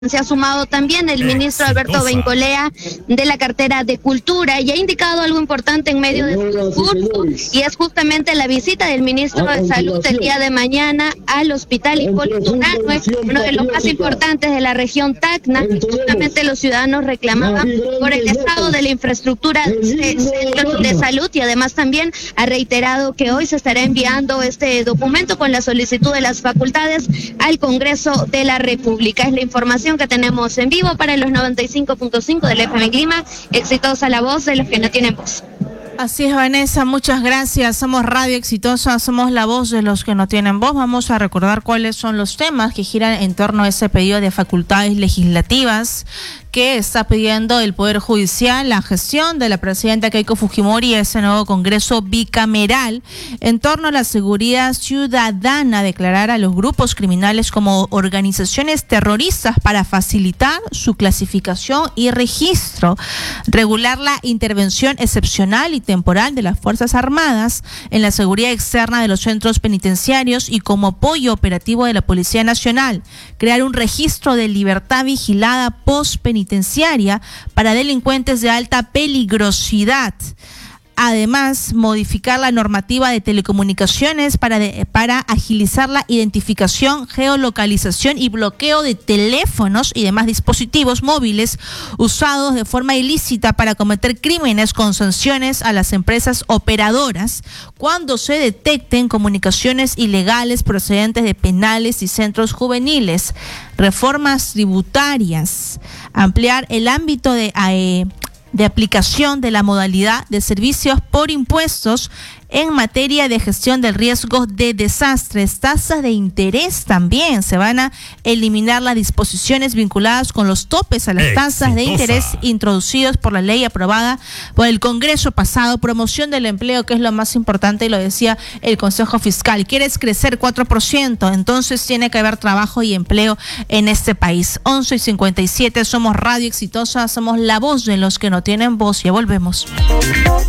Se ha sumado también el ministro Alberto Bencolea de la cartera de Cultura y ha indicado algo importante en medio de su discurso, y es justamente la visita del ministro de Salud el día de mañana al Hospital Hipólito Unanue, uno de los más importantes de la región Tacna. Justamente los ciudadanos reclamaban por el estado de la infraestructura de salud, y además también ha reiterado que hoy se estará enviando este documento con la solicitud de las facultades al Congreso de la República. Es la información que tenemos en vivo para los 95.5 del FM Clima. Exitosa la voz de los que no tienen voz. Así es, Vanessa, muchas gracias. Somos Radio Exitosa, somos la voz de los que no tienen voz. Vamos a recordar cuáles son los temas que giran en torno a ese pedido de facultades legislativas que está pidiendo el Poder Judicial, la gestión de la presidenta Keiko Fujimori, ese nuevo Congreso bicameral, en torno a la seguridad ciudadana, declarar a los grupos criminales como organizaciones terroristas para facilitar su clasificación y registro, regular la intervención excepcional y temporal de las Fuerzas Armadas en la seguridad externa de los centros penitenciarios y como apoyo operativo de la Policía Nacional, crear un registro de libertad vigilada postpenitenciaria para delincuentes de alta peligrosidad. Además, modificar la normativa de telecomunicaciones para agilizar la identificación, geolocalización y bloqueo de teléfonos y demás dispositivos móviles usados de forma ilícita para cometer crímenes, con sanciones a las empresas operadoras cuando se detecten comunicaciones ilegales procedentes de penales y centros juveniles. Reformas tributarias, ampliar el ámbito de aplicación de la modalidad de servicios por impuestos en materia de gestión del riesgo de desastres. Tasas de interés también. Se van a eliminar las disposiciones vinculadas con los topes a las tasas de interés introducidos por la ley aprobada por el Congreso pasado. Promoción del empleo, que es lo más importante, y lo decía el Consejo Fiscal. ¿Quieres crecer 4%? Entonces tiene que haber trabajo y empleo en este país. 11:57, somos Radio Exitosa, somos la voz de los que no tienen voz. Ya volvemos.